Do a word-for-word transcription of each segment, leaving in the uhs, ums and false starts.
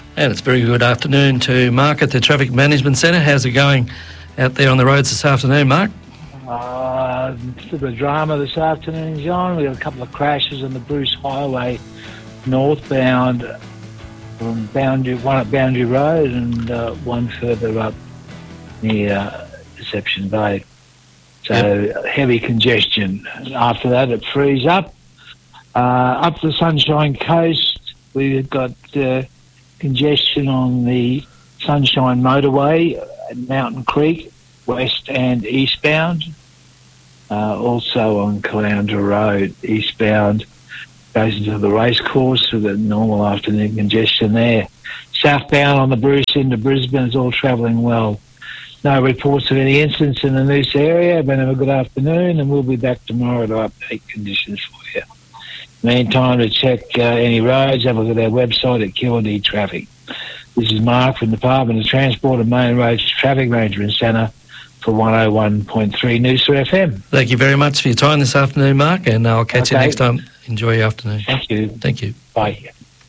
And it's a very good afternoon to Mark at the Traffic Management Centre. How's it going out there on the roads this afternoon, Mark? Uh, a bit of drama this afternoon, John. We had a couple of crashes on the Bruce Highway northbound, from Boundary, one at Boundary Road and uh, one further up near uh, Deception Bay. So yep. Heavy congestion. After that, it frees up. Uh, up the Sunshine Coast, we've got uh, congestion on the Sunshine Motorway at Mountain Creek, west and eastbound. Uh, also on Caloundra Road, eastbound, goes into the racecourse with a normal afternoon congestion there. Southbound on the Bruce into Brisbane is all travelling well. No reports of any incidents in the Noosa area. But have a good afternoon, and we'll be back tomorrow to update conditions for you. Meantime, to check uh, any roads, have a look at our website at Q and D Traffic. This is Mark from the Department of Transport and Main Roads Traffic Management Centre for one oh one point three Noosa F M. Thank you very much for your time this afternoon, Mark, and I'll catch okay. you next time. Enjoy your afternoon. Thank you. Thank you. Bye.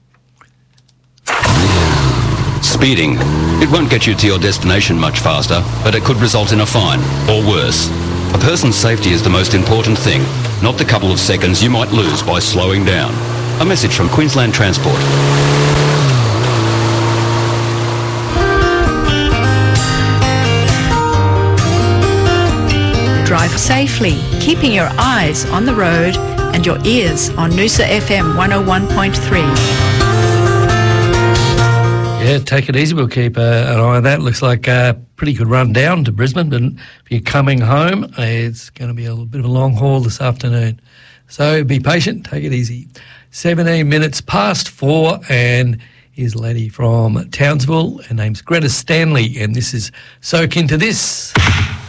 Speeding. It won't get you to your destination much faster, but it could result in a fine, or worse. A person's safety is the most important thing, not the couple of seconds you might lose by slowing down. A message from Queensland Transport. Drive safely, keeping your eyes on the road and your ears on Noosa F M one oh one point three. Yeah, take it easy. We'll keep uh, an eye on that. Looks like a pretty good run down to Brisbane, but if you're coming home, it's going to be a little bit of a long haul this afternoon. So be patient, take it easy. seventeen minutes past four, and here's a lady from Townsville. Her name's Greta Stanley, and this is Soak Into This.